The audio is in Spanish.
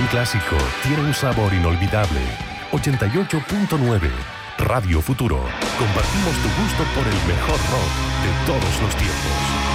buen clásico tiene un sabor inolvidable. 88.9 Radio Futuro. Compartimos tu gusto por el mejor rock de todos los tiempos.